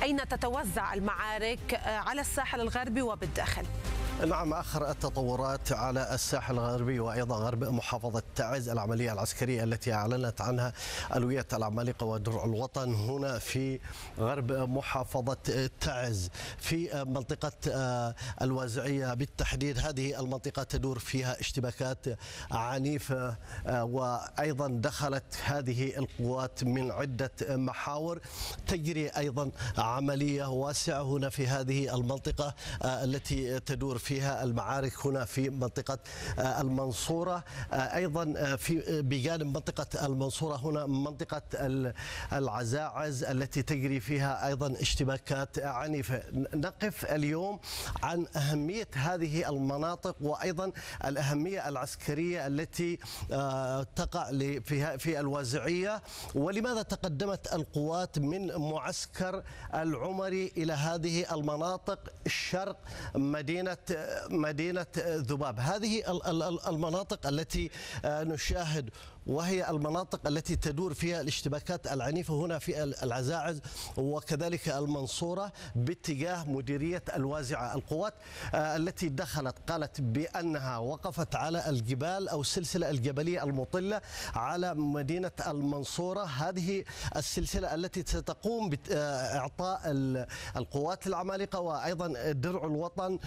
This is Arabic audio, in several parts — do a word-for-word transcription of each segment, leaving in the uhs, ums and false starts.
أين تتوزع المعارك على الساحل الغربي وبالداخل؟ نعم، آخر التطورات على الساحل الغربي وأيضا غرب محافظة تعز، العملية العسكرية التي أعلنت عنها ألوية العمالقة ودرع الوطن هنا في غرب محافظة تعز في منطقة الوازعية بالتحديد. هذه المنطقة تدور فيها اشتباكات عنيفة، وأيضا دخلت هذه القوات من عدة محاور. تجري أيضا عملية واسعة هنا في هذه المنطقة التي تدور فيها المعارك هنا في منطقة المنصورة. أيضا في بجانب منطقة المنصورة هنا منطقة العزاعز التي تجري فيها أيضا اشتباكات عنيفة. نقف اليوم عن أهمية هذه المناطق وأيضا الأهمية العسكرية التي تقع في الوازعية، ولماذا تقدمت القوات من معسكر العمري إلى هذه المناطق الشرق مدينة مدينة ذباب. هذه المناطق التي نشاهد وهي المناطق التي تدور فيها الاشتباكات العنيفة هنا في العزاعز وكذلك المنصورة باتجاه مديرية الوازعة. القوات التي دخلت قالت بأنها وقفت على الجبال أو السلسلة الجبلية المطلة على مدينة المنصورة. هذه السلسلة التي ستقوم بإعطاء القوات العمالقة وأيضا درع الوطن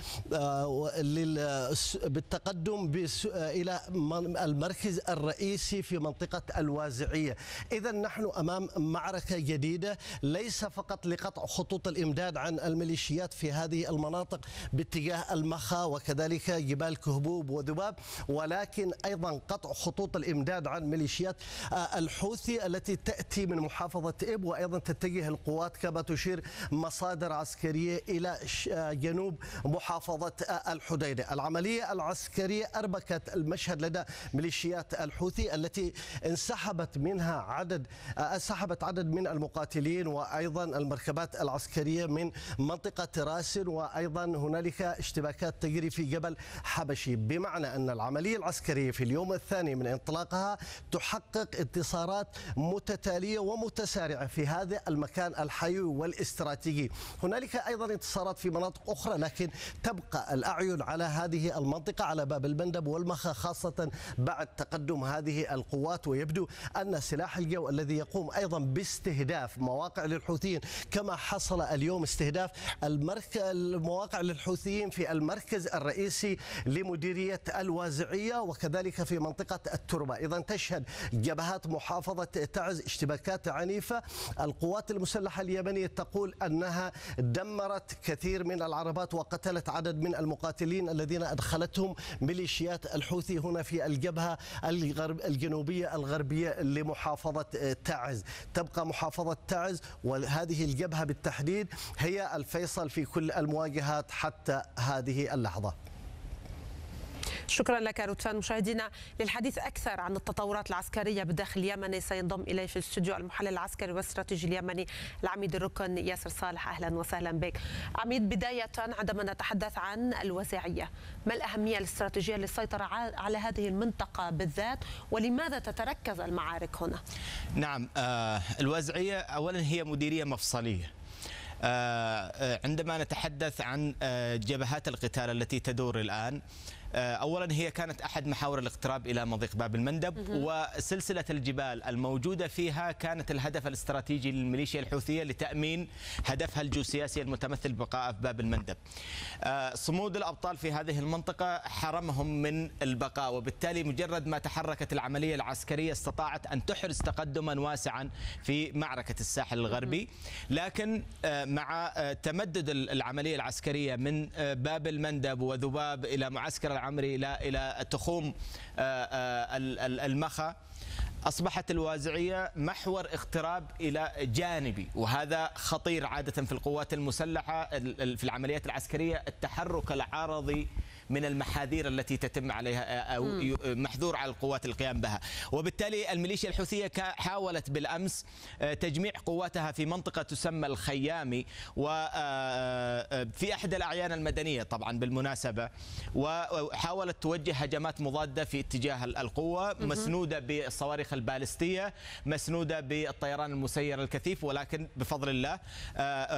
بالتقدم إلى المركز الرئيسي في منطقة الوازعية. إذا نحن أمام معركة جديدة، ليس فقط لقطع خطوط الإمداد عن الميليشيات في هذه المناطق باتجاه المخا وكذلك جبال كهبوب وذباب، ولكن أيضا قطع خطوط الإمداد عن ميليشيات الحوثي التي تأتي من محافظة إب، وأيضا تتجه القوات كما تشير مصادر عسكرية إلى جنوب محافظة الحديدة. العملية العسكرية أربكت المشهد لدى ميليشيات الحوثي التي انسحبت منها عدد انسحبت عدد من المقاتلين وأيضا المركبات العسكرية من منطقة راسن، وأيضا هنالك اشتباكات تجري في جبل حبشي، بمعنى أن العملية العسكرية في اليوم الثاني من انطلاقها تحقق انتصارات متتالية ومتسارعة في هذا المكان الحيوي والاستراتيجي. هنالك أيضا انتصارات في مناطق أخرى، لكن تبقى الأعين على هذه المنطقة، على باب المندب والمخا، خاصة بعد تقدم هذه القوات. ويبدو أن سلاح الجو الذي يقوم أيضا باستهداف مواقع للحوثيين كما حصل اليوم استهداف المواقع للحوثيين في المركز الرئيسي لمديرية الوازعية وكذلك في منطقة التربة. إذا تشهد جبهات محافظة تعز اشتباكات عنيفة. القوات المسلحة اليمنية تقول أنها دمرت كثير من العربات وقتلت عدد من المقاتلين الذين أدخلتهم ميليشيات الحوثي هنا في الجبهة الغرب الجنوبية الغربية لمحافظة تعز. تبقى محافظة تعز وهذه الجبهة بالتحديد هي الفيصل في كل المواجهات حتى هذه اللحظة. شكرا لك روتفان. مشاهدينا، للحديث أكثر عن التطورات العسكرية بالداخل اليمني سينضم إلي في الاستوديو المحلل العسكري والاستراتيجي اليمني العميد الركن ياسر صالح. أهلا وسهلا بك عميد. بداية عندما نتحدث عن الوازعية، ما الأهمية الاستراتيجية للسيطرة على هذه المنطقة بالذات، ولماذا تتركز المعارك هنا؟ نعم، آه الوازعية أولا هي مديرية مفصلية. آه عندما نتحدث عن آه جبهات القتال التي تدور الآن، أولا هي كانت أحد محاور الاقتراب إلى مضيق باب المندب، وسلسلة الجبال الموجودة فيها كانت الهدف الاستراتيجي للميليشيا الحوثية لتأمين هدفها الجيوسياسي المتمثل ببقاء في باب المندب. صمود الأبطال في هذه المنطقة حرمهم من البقاء، وبالتالي مجرد ما تحركت العملية العسكرية استطاعت أن تحرز تقدما واسعا في معركة الساحل الغربي. لكن مع تمدد العملية العسكرية من باب المندب وذباب إلى معسكر العمري الى الى تخوم المخا، أصبحت الوازعية محور اقتراب إلى جانبي، وهذا خطير عادة في القوات المسلحة في العمليات العسكرية، التحرك العرضي من المحاذير التي تتم عليها أو محذور على القوات القيام بها. وبالتالي الميليشيا الحوثية حاولت بالأمس تجميع قواتها في منطقة تسمى الخيامي، وفي أحد الأعيان المدنية طبعا بالمناسبة، وحاولت توجه هجمات مضادة في اتجاه القوة مسنودة بالصواريخ البالستية، مسنودة بالطيران المسير الكثيف، ولكن بفضل الله